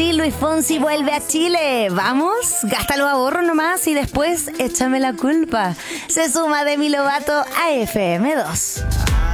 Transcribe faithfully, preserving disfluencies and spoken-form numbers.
abril, Luis Fonsi vuelve a Chile. Vamos, gasta los ahorros nomás y después échame la culpa. Se suma Demi Lovato a F M dos.